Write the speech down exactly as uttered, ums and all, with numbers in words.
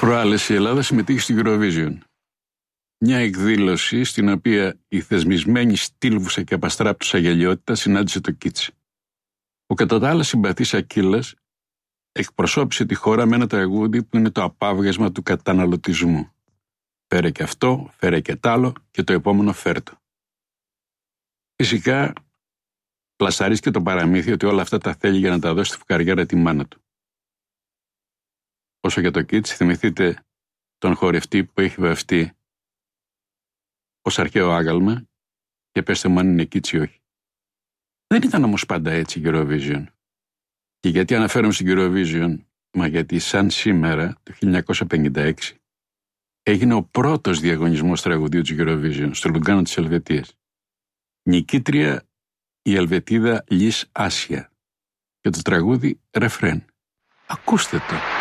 Προάλλες η Ελλάδα συμμετείχε στο Eurovision. Μια εκδήλωση στην οποία η θεσμισμένη στήλβουσα και απαστράπτουσα γελιότητα συνάντησε το Κίτσι. Ο κατά τα άλλα συμπαθής Ακύλας εκπροσώπησε τη χώρα με ένα τραγούδι που είναι το απάβγασμα του καταναλωτισμού. Φέρε και αυτό, φέρε και τ' άλλο και το επόμενο φέρτο. Φυσικά πλασαρίστηκε το παραμύθι ότι όλα αυτά τα θέλει για να τα δώσει στη φουκαριέρα τη μάνα του. Όσο για το Κίτσι, θυμηθείτε τον χορευτή που έχει βαφτεί ως αρχαίο άγαλμα και πέστε μου αν είναι Κίτσι ή όχι. Δεν ήταν όμως πάντα έτσι η Eurovision. Και γιατί αναφέρομαι στην Eurovision? Μα γιατί σαν σήμερα, το χίλια εννιακόσια πενήντα έξι, έγινε ο πρώτος διαγωνισμός τραγουδίου της Eurovision στο Λουγκάνο της Ελβετίας. Νικήτρια η Ελβετίδα Λις Άσια και το τραγούδι ρεφρέν. Ακούστε το.